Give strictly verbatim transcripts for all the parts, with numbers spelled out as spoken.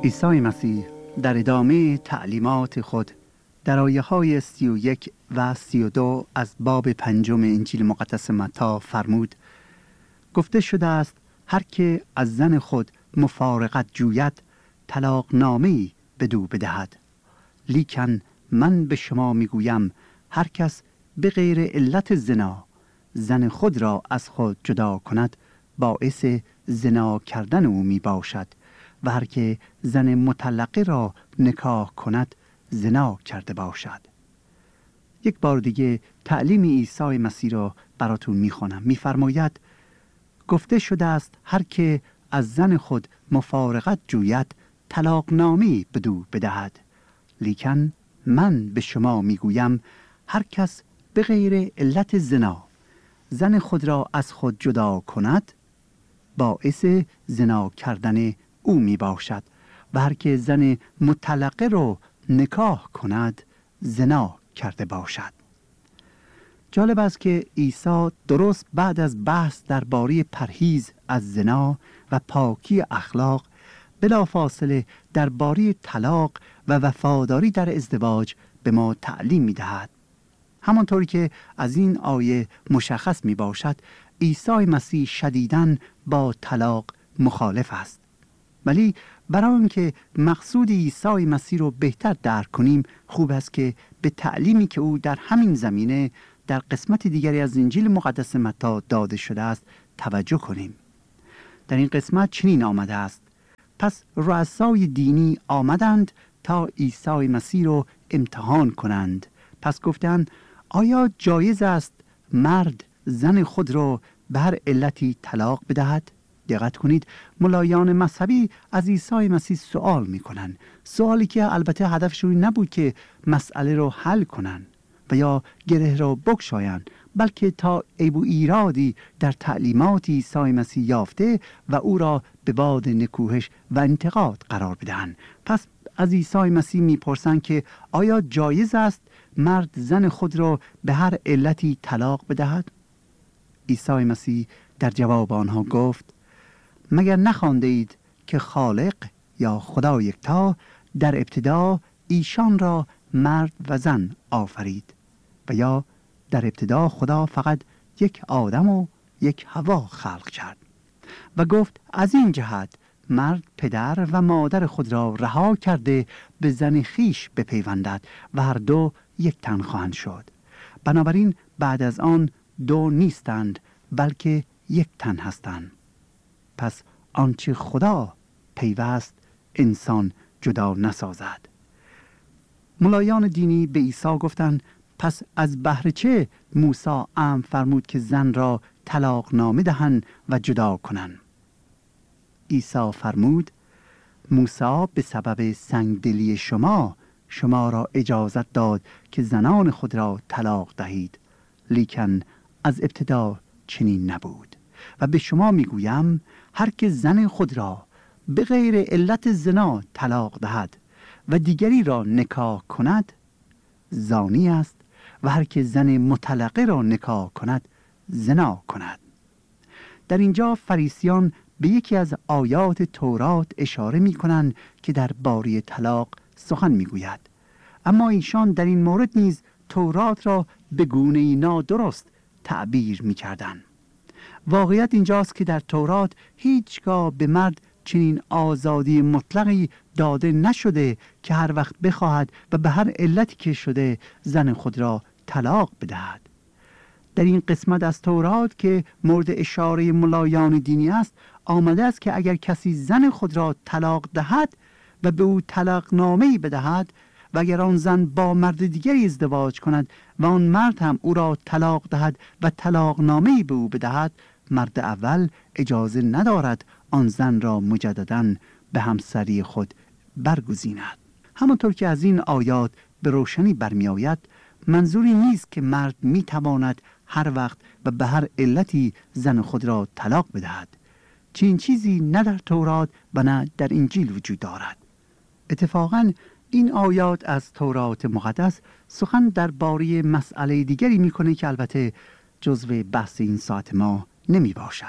عیسی مسیح در ادامه تعلیمات خود در آیه های سی و یک و سی و دو از باب پنجم انجیل مقدس متی فرمود: گفته شده است هر که از زن خود مفارقت جوید طلاق نامه‌ای بدو بدهد. لیکن من به شما میگویم هر کس به غیر علت زنا زن خود را از خود جدا کند باعث زنا کردن او می باشد و هر که زن مطلقه را نکاح کند زنا کرده باشد. یک بار دیگه تعلیم عیسی مسیح را براتون میخوانم. میفرماید گفته شده است هر که از زن خود مفارقت جوید طلاق نامه‌ای بدو بدهد. لیکن من به شما میگویم هر کس به غیر علت زنا زن خود را از خود جدا کند باعث زنا کردن او می باشد و هر که زن مطلقه را نکاح کند زنا کرده باشد. جالب است که عیسی درست بعد از بحث درباره پرهیز از زنا و پاکی اخلاق بلافاصله درباره طلاق و وفاداری در ازدواج به ما تعلیم می دهد. همانطوری که از این آیه مشخص می باشد عیسی مسیح شدیداً با طلاق مخالف است. ولی برای آنکه مقصود عیسی مسیح رو بهتر درک کنیم خوب است که به تعلیمی که او در همین زمینه در قسمت دیگری از انجیل مقدس متی داده شده است توجه کنیم. در این قسمت چنین آمده است: پس رؤسای دینی آمدند تا عیسی مسیح رو امتحان کنند. پس گفتند آیا جایز است مرد زن خود را به هر علتی طلاق بدهد؟ دقت کنید، ملایان مذهبی از عیسی مسیح سوال میکنن، سوالی که البته هدفشون نبود که مسئله رو حل کنن و یا گره را بگشایند، بلکه تا عیب و ایرادی در تعلیمات عیسی مسیح یافته و او را به باد نکوهش و انتقاد قرار بدهند. پس از عیسی مسیح میپرسند که آیا جایز است مرد زن خود را به هر علتی طلاق بدهد؟ عیسی مسیح در جواب آنها گفت: مگر نخوانده اید که خالق یا خدا یکتا در ابتدا ایشان را مرد و زن آفرید و یا در ابتدا خدا فقط یک آدم و یک حوا خلق کرد و گفت از این جهت مرد پدر و مادر خود را رها کرده به زن خیش بپیوندد و هر دو یک تن خواهند شد. بنابراین بعد از آن دو نیستند بلکه یک تن هستند. پس آنچه خدا پیوست انسان جدا نسازد. ملایان دینی به عیسی گفتند پس از بهر چه موسی امر فرمود که زن را طلاق نامه دهند و جدا کنند؟ عیسی فرمود موسی به سبب سنگدلی شما شما را اجازت داد که زنان خود را طلاق دهید، لیکن از ابتدا چنین نبود. و به شما میگویم هر که زن خود را به غیر علت زنا طلاق دهد و دیگری را نکاح کند زانی است و هر که زن مطلقه را نکاح کند زنا کند. در اینجا فریسیان به یکی از آیات تورات اشاره می کنند که در باره طلاق سخن می گوید، اما ایشان در این مورد نیز تورات را به گونه نادرست تعبیر می کردند. واقعیت اینجاست که در تورات هیچگاه به مرد چنین آزادی مطلقی داده نشده که هر وقت بخواهد و به هر علتی که شده زن خود را طلاق بدهد. در این قسمت از تورات که مورد اشاره ملایان دینی است آمده است که اگر کسی زن خود را طلاق دهد و به او طلاق نامه‌ای بدهد و اگر آن زن با مرد دیگری ازدواج کند و آن مرد هم او را طلاق دهد و طلاق نامه‌ای به او بدهد، مرد اول اجازه ندارد آن زن را مجدداً به همسری خود برگزیند. همانطور که از این آیات به روشنی برمی آید منظوری نیست که مرد می تواند هر وقت و به هر علتی زن خود را طلاق بدهد. چنین چیزی نه در تورات و نه در انجیل وجود دارد. اتفاقاً این آیات از تورات مقدس سخن درباره مسئله دیگری میکنه که البته جزو بحث این ساعت ما نمی باشد.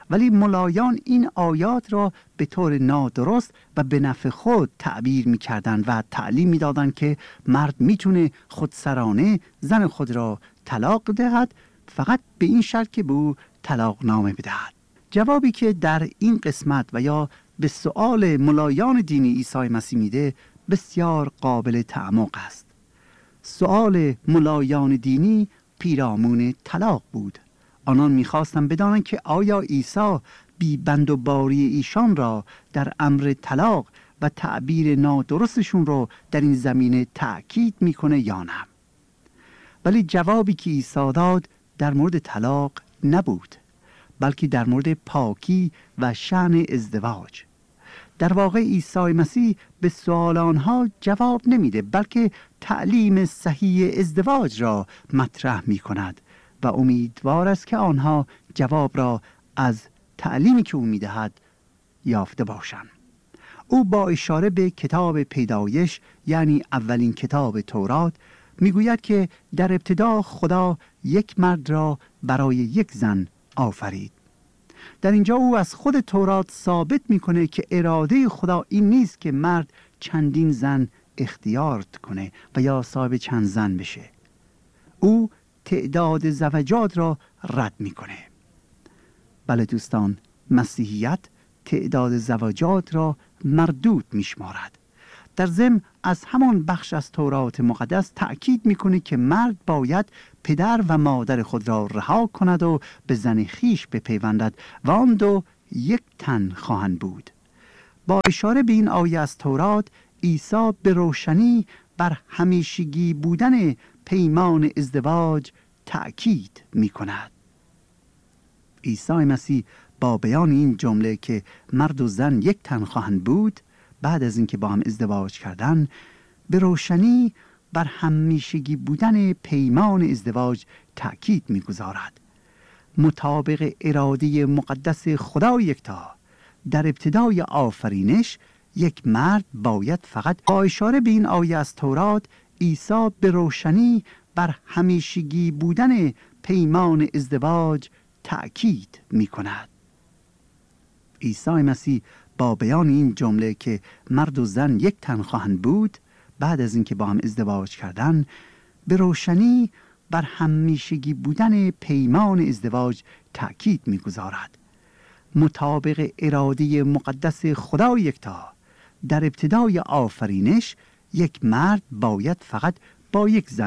ولی ملایان این آیات را به طور نادرست و به نفع خود تعبیر می‌کردند و تعلیم می‌دادند که مرد می‌تونه خودسرانه زن خود را طلاق دهد، فقط به این شرط که به او طلاق نامه بدهد. جوابی که در این قسمت و یا به سؤال ملایان دینی عیسی مسیح میده بسیار قابل تعمق است. سؤال ملایان دینی پیرامون طلاق بود. آنان میخواستند بدانند که آیا عیسی بی بند و باری ایشان را در امر طلاق و تعبیر نادرستشون رو در این زمینه تأکید میکنه یا نه. ولی جوابی که عیسی داد در مورد طلاق نبود، بلکه در مورد پاکی و شأن ازدواج. در واقع عیسی مسیح به سوال آنها جواب نمیده، بلکه تعلیم صحیح ازدواج را مطرح می کند و امیدوار است که آنها جواب را از تعلیمی که او میدهد یافته باشند. او با اشاره به کتاب پیدایش، یعنی اولین کتاب تورات، میگوید که در ابتدا خدا یک مرد را برای یک زن آفرید. در اینجا او از خود تورات ثابت میکنه که اراده خدا این نیست که مرد چندین زن اختیار کنه و یا صاحب چند زن بشه. او تعداد زوجات را رد میکنه. بله دوستان، مسیحیت تعداد زوجات را مردود میشمارد. در ضمن از همان بخش از تورات مقدس تأکید میکنه که مرد باید پدر و مادر خود را رها کند و به زن خیش بپیوندد و آن دو یک تن خواهند بود. با اشاره به این آیه از تورات، عیسی به روشنی بر همیشگی بودن پیمان ازدواج تأکید میکند. عیسی مسیح با بیان این جمله که مرد و زن یک تن خواهند بود بعد از اینکه با هم ازدواج کردن، به روشنی بر همیشگی بودن پیمان ازدواج تأکید می‌گذارد. مطابق اراده مقدس خدا یکتا، در ابتدای آفرینش یک مرد باید فقط، با اشاره به این آیه از تورات، عیسی به روشنی بر همیشگی بودن پیمان ازدواج تأکید می‌کند. عیسی مسیح با بیان این جمله که مرد و زن یک تن خواهند بود بعد از اینکه با هم ازدواج کردن، به روشنی بر همیشگی بودن پیمان ازدواج تأکید می‌گذارد. مطابق اراده مقدس خدا یکتا، در ابتدای آفرینش یک مرد باید فقط با یک زن